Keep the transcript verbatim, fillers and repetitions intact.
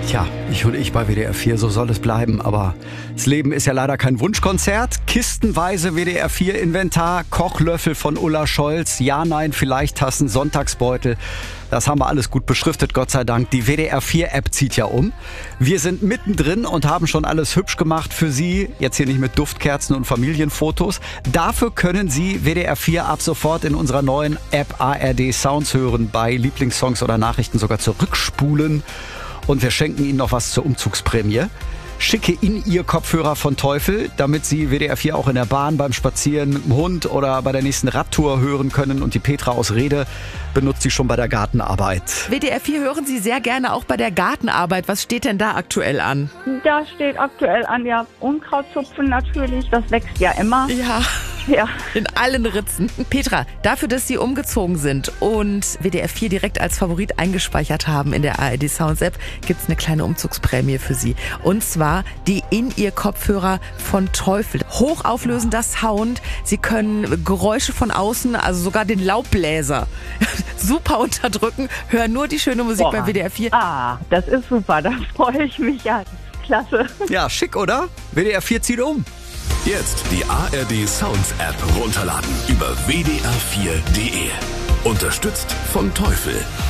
Tja, ich und ich bei W D R vier, so soll es bleiben. Aber das Leben ist ja leider kein Wunschkonzert. Kistenweise W D R vier Inventar, Kochlöffel von Ulla Scholz, Ja, Nein, Vielleicht Tassen, Sonntagsbeutel. Das haben wir alles gut beschriftet, Gott sei Dank. Die W D R vier App zieht ja um. Wir sind mittendrin und haben schon alles hübsch gemacht für Sie. Jetzt hier nicht mit Duftkerzen und Familienfotos. Dafür können Sie W D R vier ab sofort in unserer neuen App A R D Sounds hören. Bei Lieblingssongs oder Nachrichten sogar zurückspulen. Und wir schenken Ihnen noch was zur Umzugsprämie. Schicke in Ihr Kopfhörer von Teufel, damit Sie W D R vier auch in der Bahn, beim Spazieren mit dem Hund oder bei der nächsten Radtour hören können. Und die Petra aus Rede benutzt sie schon bei der Gartenarbeit. W D R vier hören Sie sehr gerne auch bei der Gartenarbeit. Was steht denn da aktuell an? Da steht aktuell an, ja, Unkrautzupfen natürlich. Das wächst ja immer. Ja. Ja. In allen Ritzen. Petra, dafür, dass Sie umgezogen sind und W D R vier direkt als Favorit eingespeichert haben in der A R D Sounds App, gibt's eine kleine Umzugsprämie für Sie. Und zwar die In-Ear-Kopfhörer von Teufel. Hochauflösender Sound. Sie können Geräusche von außen, also sogar den Laubbläser, super unterdrücken. Hören nur die schöne Musik Boah. bei W D R vier. Ah, das ist super. Da freue ich mich ja. Klasse. Ja, schick, oder? W D R vier zieht um. Jetzt die A R D Sounds App runterladen über w d r vier punkt d e. Unterstützt von Teufel.